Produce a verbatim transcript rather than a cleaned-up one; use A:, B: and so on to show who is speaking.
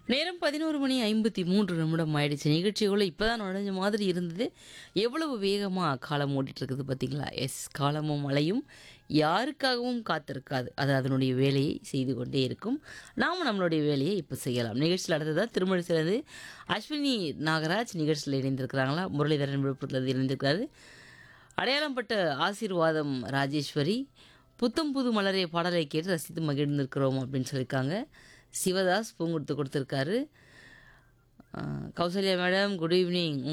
A: நேரம் பதினொரு மணி ஐம்பத்தி மூன்று நிமிடம் ஆயிடுச்சு. நிகழ்ச்சிக்குள்ள இப்பதான் நுழைஞ்ச மாதிரி இருந்தது. எவ்வளவு வேகமா காலம் ஓடிட்டு இருக்குது பார்த்தீங்களா? எஸ், காலமும் மழையும் யாருக்காகவும் காத்திருக்காது. அது அதனுடைய வேலையை செய்து கொண்டே இருக்கும். நாம நம்மளுடைய வேலையை இப்போ செய்யலாம். நிகழ்ச்சியில் அடுத்ததா திருமழிசையிலிருந்து அஸ்வினி நாகராஜ் நிகழ்ச்சியில் இணைந்திருக்கிறாங்களா? முரளிதரன் விழுப்புரத்தில் இணைந்திருக்கிறாரு. அடையாளம் பட்ட ஆசீர்வாதம் ராஜேஸ்வரி புத்தம் புது மலரே பாடலை கேட்டு ரசித்து மகிழ்ந்திருக்கிறோம் அப்படின்னு சொல்லியிருக்காங்க. சிவதாஸ் பூங்குடுத்து கொடுத்துருக்காரு. Kausalya madam good evening.